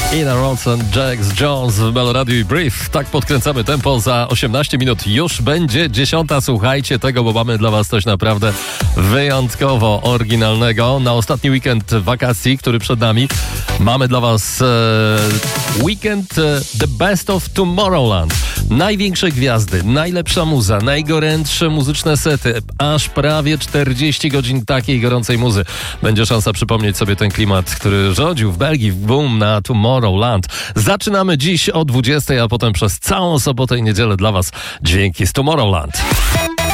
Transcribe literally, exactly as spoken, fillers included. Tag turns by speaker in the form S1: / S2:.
S1: Ina Ronson, Jax Jones w Meloradiu i Brief. Tak podkręcamy tempo. Za osiemnaście minut już będzie dziesiąta. Słuchajcie tego, bo mamy dla was coś naprawdę wyjątkowo oryginalnego. Na ostatni weekend wakacji, który przed nami, mamy dla was e, weekend e, The Best of Tomorrowland. Największe gwiazdy, najlepsza muza, najgorętsze muzyczne sety, aż prawie czterdzieści godzin takiej gorącej muzy. Będzie szansa przypomnieć sobie ten klimat, który rządził w Belgii w boom na Tomorrowland. Zaczynamy dziś o dwudziestej, a potem przez całą sobotę i niedzielę dla was dźwięki z Tomorrowland.